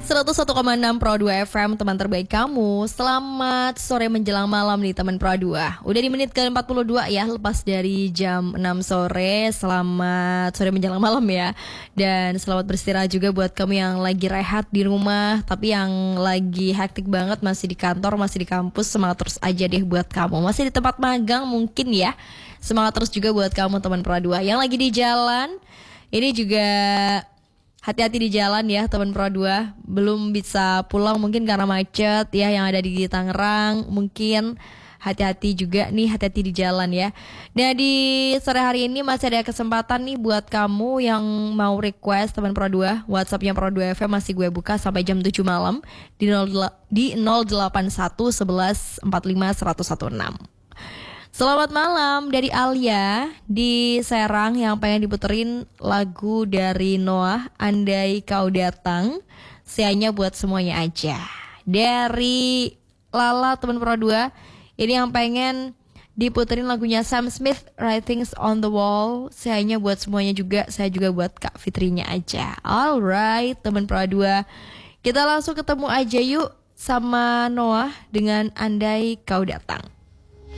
101,6 Pro 2 FM, teman terbaik kamu. Selamat sore menjelang malam nih teman Pro 2. Udah di menit ke-42 ya, lepas dari jam 6 sore. Selamat sore menjelang malam ya. Dan selamat beristirahat juga buat kamu yang lagi rehat di rumah, tapi yang lagi hektik banget, masih di kantor, masih di kampus. Semangat terus aja deh buat kamu. Masih di tempat magang mungkin ya. Semangat terus juga buat kamu teman Pro 2. Yang lagi di jalan, ini juga hati-hati di jalan ya teman Pro 2. Belum bisa pulang mungkin karena macet ya yang ada di Tangerang. Mungkin hati-hati juga nih, hati-hati di jalan ya. Nah di sore hari ini masih ada kesempatan nih buat kamu yang mau request teman Pro 2. WhatsAppnya Pro 2 FM masih gue buka sampai jam 7 malam di 081 11 45 116. Selamat malam dari Alia di Serang yang pengen diputerin lagu dari Noah, Andai Kau Datang. Sianya buat semuanya aja. Dari Lala teman Pro 2, ini yang pengen diputerin lagunya Sam Smith, Writings on the Wall. Sianya buat semuanya juga, saya juga buat Kak Fitrinya aja. Alright teman Pro 2, kita langsung ketemu aja yuk sama Noah dengan Andai Kau Datang.